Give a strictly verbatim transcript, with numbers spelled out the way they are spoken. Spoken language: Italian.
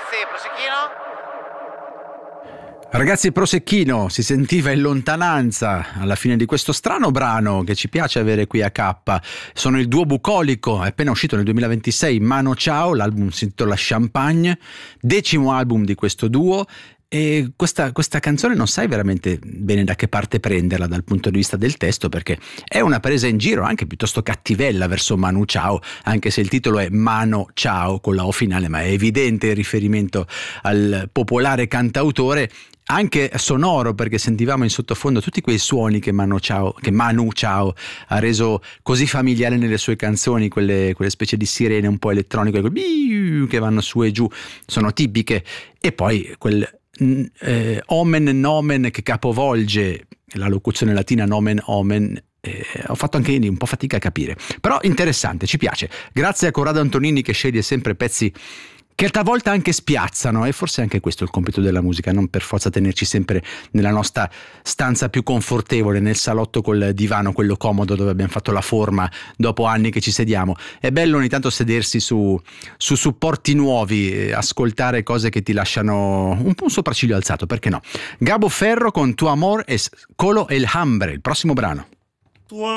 ragazzi, prosecchino. Ragazzi, prosecchino, si sentiva in lontananza alla fine di questo strano brano che ci piace avere qui a K. Sono il duo bucolico, è appena uscito nel duemilaventisei, Mano Ciao, l'album si intitola Champagne, decimo album di questo duo. E questa, questa canzone non sai veramente bene da che parte prenderla dal punto di vista del testo, perché è una presa in giro anche piuttosto cattivella verso Manu Chao, anche se il titolo è Mano Ciao con la O finale, ma è evidente il riferimento al popolare cantautore, anche sonoro, perché sentivamo in sottofondo tutti quei suoni che Manu Chao, che Manu Chao ha reso così familiare nelle sue canzoni, quelle, quelle specie di sirene un po' elettroniche che vanno su e giù, sono tipiche, e poi quel Eh, omen nomen che capovolge la locuzione latina nomen omen. Eh, ho fatto anche un po' fatica a capire, però interessante, ci piace. Grazie a Corrado Antonini che sceglie sempre pezzi che talvolta anche spiazzano, e forse anche questo è il compito della musica, non per forza tenerci sempre nella nostra stanza più confortevole, nel salotto col divano, quello comodo dove abbiamo fatto la forma dopo anni che ci sediamo. È bello ogni tanto sedersi su, su supporti nuovi, eh, ascoltare cose che ti lasciano un po' un sopracciglio alzato, perché no? Gabo Ferro con Tu Amor es Colo el Hambre, il prossimo brano.